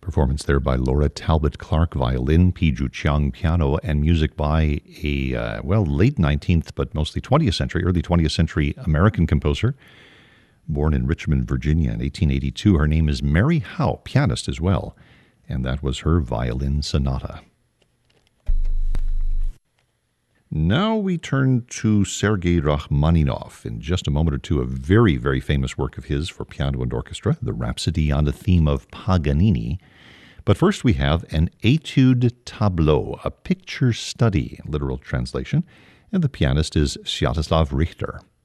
Performance there by Laura Talbot Clark, violin, Piju Chiang, piano, and music by a, late 19th, but mostly 20th century, early 20th century American composer, born in Richmond, Virginia in 1882. Her name is Mary Howe, pianist as well, and that was her violin sonata. Now we turn to Sergei Rachmaninoff. In just a moment or two, a very, very famous work of his for piano and orchestra, the Rhapsody on the theme of Paganini. But first we have an étude tableau, a picture study, literal translation, and the pianist is Sviatoslav Richter.